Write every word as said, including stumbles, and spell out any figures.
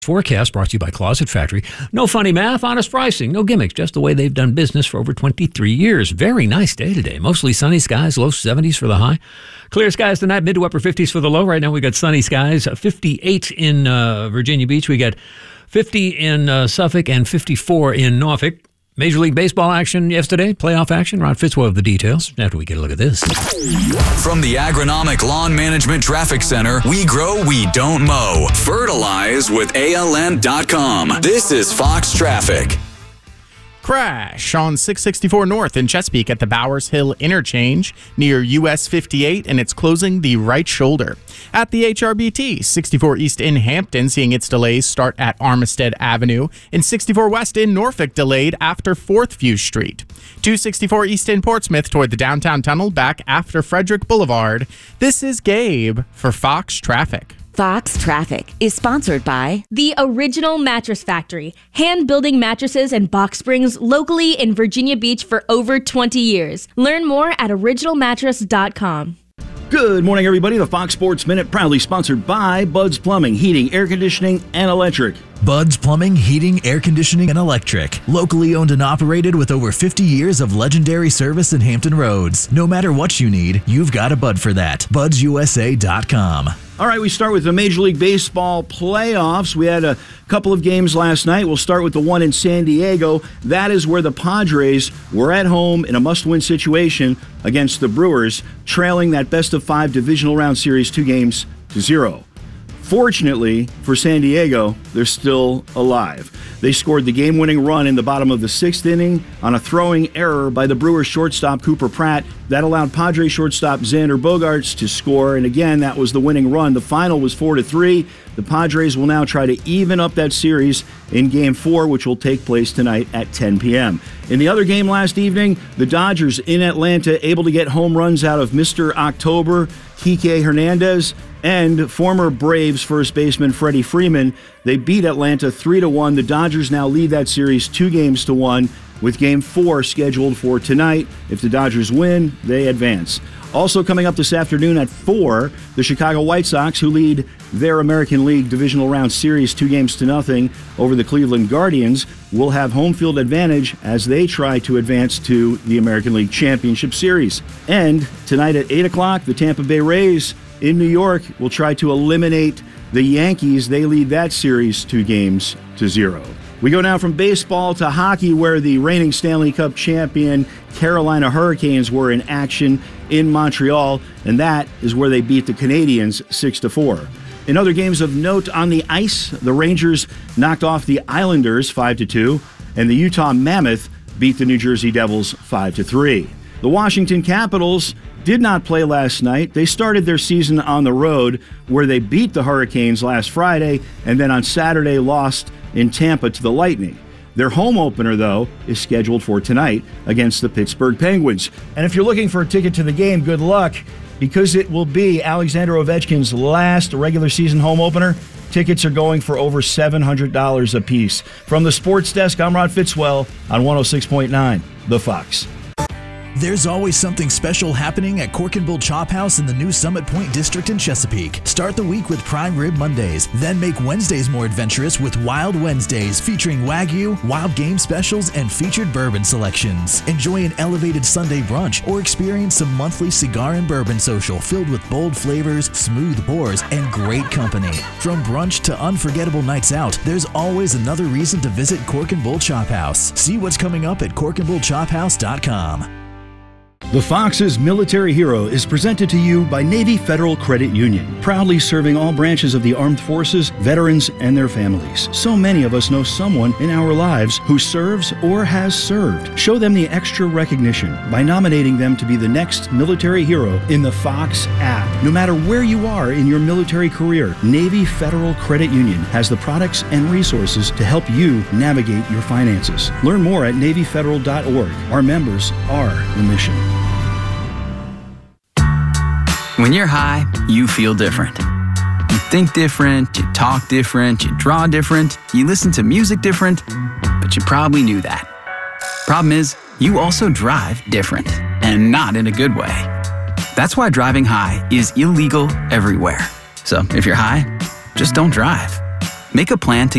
Forecast brought to you by Closet Factory. No funny math, honest pricing, no gimmicks, just the way they've done business for over twenty-three years. Very nice day today. Mostly sunny skies, low seventies for the high. Clear skies tonight, mid to upper fifties for the low. Right now we got sunny skies, fifty-eight in uh, Virginia Beach. We got fifty in uh, Suffolk and fifty-four in Norfolk. Major League Baseball action yesterday, playoff action. Ron Fitzwell with the details after we get a look at this. From the Agronomic Lawn Management Traffic Center, we grow, we don't mow. Fertilize with A L N dot com. This is Fox Traffic. Crash on six sixty-four North in Chesapeake at the Bowers Hill interchange near U S fifty-eight, and it's closing the right shoulder. At the H R B T, sixty-four East in Hampton, seeing its delays start at Armistead Avenue, and sixty-four West in Norfolk delayed after fourth View Street. two sixty-four East in Portsmouth toward the downtown tunnel back after Frederick Boulevard. This is Gabe for Fox Traffic. Fox Traffic is sponsored by The Original Mattress Factory, hand-building mattresses and box springs locally in Virginia Beach for over twenty years. Learn more at original mattress dot com. Good morning, everybody. The Fox Sports Minute proudly sponsored by Bud's Plumbing, Heating, Air Conditioning, and Electric. Bud's Plumbing, Heating, Air Conditioning, and Electric. Locally owned and operated with over fifty years of legendary service in Hampton Roads. No matter what you need, you've got a Bud for that. buds u s a dot com. All right, we start with the Major League Baseball playoffs. We had a couple of games last night. We'll start with the one in San Diego. That is where the Padres were at home in a must-win situation against the Brewers, trailing that best-of-five divisional round series two games to zero. Fortunately for San Diego, they're still alive. They scored the game-winning run in the bottom of the sixth inning on a throwing error by the Brewers shortstop Cooper Pratt. That allowed Padres shortstop Xander Bogaerts to score, and again, that was the winning run. The final was four to three. The Padres will now try to even up that series in Game four, which will take place tonight at ten p.m. In the other game last evening, the Dodgers in Atlanta able to get home runs out of Mister October, Kike Hernandez, and former Braves first baseman Freddie Freeman. They beat Atlanta three to one. The Dodgers now lead that series two games to one, with Game four scheduled for tonight. If the Dodgers win, they advance. Also coming up this afternoon at four, the Chicago White Sox, who lead their American League Divisional Round Series two games to nothing over the Cleveland Guardians, will have home field advantage as they try to advance to the American League Championship Series. And tonight at eight o'clock, the Tampa Bay Rays in New York will try to eliminate the Yankees. They lead that series two games to zero. We go now from baseball to hockey, where the reigning Stanley Cup champion Carolina Hurricanes were in action in Montreal, and that is where they beat the Canadiens six to four. In other games of note on the ice, the Rangers knocked off the Islanders five to two, and the Utah Mammoth beat the New Jersey Devils five to three. The Washington Capitals did not play last night. They started their season on the road, where they beat the Hurricanes last Friday, and then on Saturday lost in Tampa to the Lightning. Their home opener, though, is scheduled for tonight against the Pittsburgh Penguins. And if you're looking for a ticket to the game, good luck, because it will be Alexander Ovechkin's last regular season home opener. Tickets are going for over seven hundred dollars a piece. From the Sports Desk, I'm Rod Fitzwell on one oh six point nine, The Fox. There's always something special happening at Cork and Bull Chop House in the new Summit Point District in Chesapeake. Start the week with Prime Rib Mondays, then make Wednesdays more adventurous with Wild Wednesdays, featuring Wagyu, wild game specials, and featured bourbon selections. Enjoy an elevated Sunday brunch or experience some monthly cigar and bourbon social filled with bold flavors, smooth pours, and great company. From brunch to unforgettable nights out, there's always another reason to visit Cork and Bull Chop House. See what's coming up at cork and bull chop house dot com. The Fox's Military Hero is presented to you by Navy Federal Credit Union, proudly serving all branches of the armed forces, veterans, and their families. So many of us know someone in our lives who serves or has served. Show them the extra recognition by nominating them to be the next military hero in the Fox app. No matter where you are in your military career, Navy Federal Credit Union has the products and resources to help you navigate your finances. Learn more at navy federal dot org. Our members are the mission. When you're high, you feel different. You think different, you talk different, you draw different, you listen to music different, but you probably knew that. Problem is, you also drive different, and not in a good way. That's why driving high is illegal everywhere. So if you're high, just don't drive. Make a plan to